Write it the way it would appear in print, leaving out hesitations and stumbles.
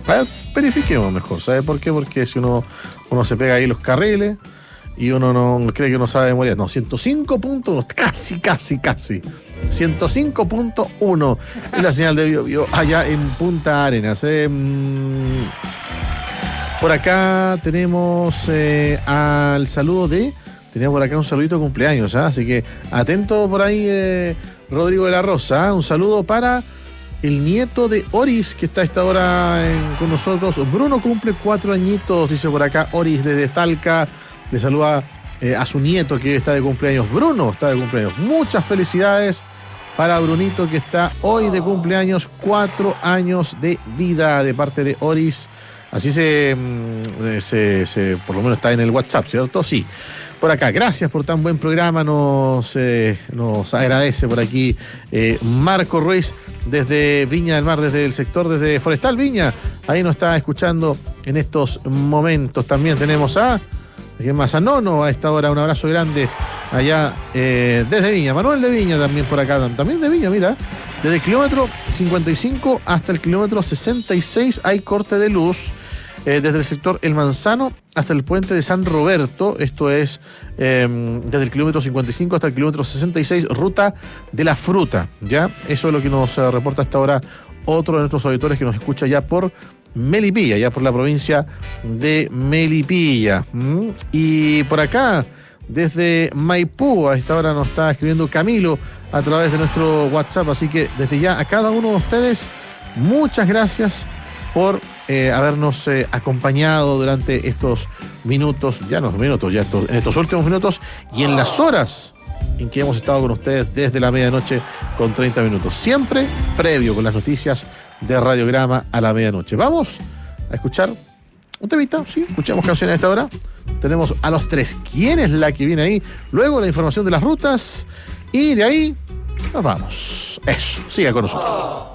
A ver, verifiquemos mejor. ¿Sabe por qué? Porque si uno se pega ahí los carriles y uno no cree que uno sabe de memoria. No, 105.1, casi. 105.1 es la señal de Bio allá en Punta Arenas. Por acá tenemos al saludo de... Tenía por acá un saludito de cumpleaños, así que atento por ahí, Rodrigo de la Rosa. Un saludo para el nieto de Oris, que está a esta hora con nosotros. Bruno cumple 4 añitos, dice por acá Oris desde Talca. Le saluda a su nieto que está de cumpleaños. Bruno está de cumpleaños. Muchas felicidades para Brunito, que está hoy de cumpleaños. 4 años de vida de parte de Oris. Así por lo menos está en el WhatsApp, ¿cierto? Sí. Por acá, gracias por tan buen programa. Nos agradece por aquí Marco Ruiz desde Viña del Mar, desde el sector, desde Forestal Viña. Ahí nos está escuchando en estos momentos. También tenemos a Nono a esta hora. Un abrazo grande allá desde Viña. Manuel de Viña también por acá. También de Viña, mira. Desde el kilómetro 55 hasta el kilómetro 66 hay corte de luz. Desde el sector El Manzano hasta el puente de San Roberto, esto es desde el kilómetro 55 hasta el kilómetro 66, ruta de la fruta, ¿ya? Eso es lo que nos reporta hasta ahora otro de nuestros auditores que nos escucha ya por Melipilla, ya por la provincia de Melipilla. Y por acá, desde Maipú, a esta hora nos está escribiendo Camilo a través de nuestro WhatsApp, así que desde ya a cada uno de ustedes, muchas gracias por habernos acompañado durante estos minutos, en estos últimos minutos y en las horas en que hemos estado con ustedes desde la medianoche con 30 minutos. Siempre previo con las noticias de Radiograma a la medianoche. Vamos a escuchar un temita, sí, escuchamos canciones a esta hora. Tenemos a Los Tres. ¿Quién es la que viene ahí? Luego la información de las rutas y de ahí nos vamos. Eso, siga con nosotros.